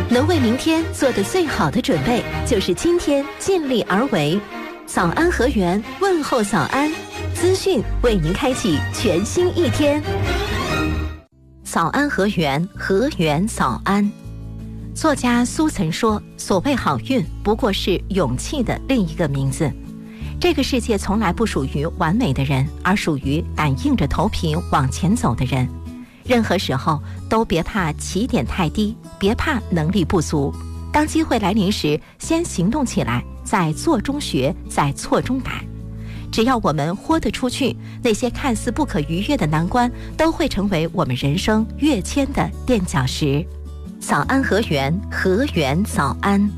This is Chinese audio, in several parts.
能为明天做的最好的准备，就是今天尽力而为。早安河源，问候早安，资讯为您开启全新一天。早安河源，河源早安。作家苏曾说，所谓好运不过是勇气的另一个名字。这个世界从来不属于完美的人，而属于敢硬着头皮往前走的人。任何时候都别怕起点太低，别怕能力不足。当机会来临时，先行动起来，在做中学，在错中改。只要我们豁得出去，那些看似不可逾越的难关，都会成为我们人生跃迁的垫脚石。早安河源，河源早安。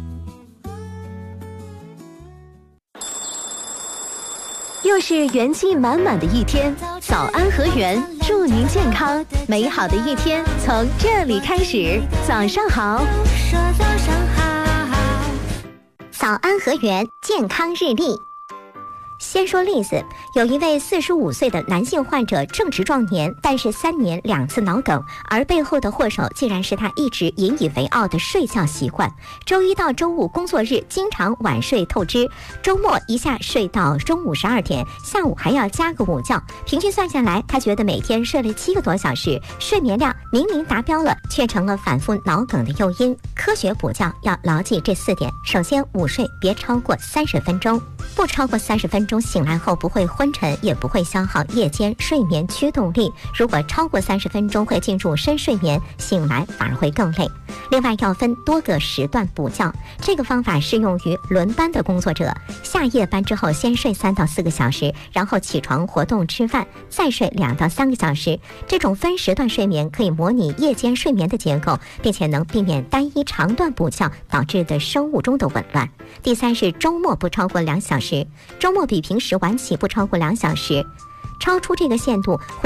又是元气满满的一天，早安河源，祝您健康，美好的一天从这里开始。早上好， 说早上好。早安河源健康日历。先说例子，有一位45岁的男性患者正值壮年，但是3年2次脑梗，而背后的祸首竟然是他一直引以为傲的睡觉习惯。周一到周五工作日经常晚睡透支，周末一下睡到中午12点，下午还要加个午觉，平均算下来，他觉得每天睡了7个多小时，睡眠量明明达标了，却成了反复脑梗的诱因。科学补觉要牢记这4点：首先，午睡别超过30分钟，不超过30分钟醒来后不会昏沉，也不会消耗夜间睡眠驱动力。如果超过30分钟会进入深睡眠，醒来反而会更累。另外要分多个时段补觉，这个方法适用于轮班的工作者。下夜班之后先睡3到4个小时，然后起床活动吃饭，再睡2到3个小时。这种分时段睡眠可以模拟夜间睡眠的结构，并且能避免单一长段补觉导致的生物钟的紊乱。第三是周末不超过2小时，周末比平时晚起不超过2小时，超出这个限度会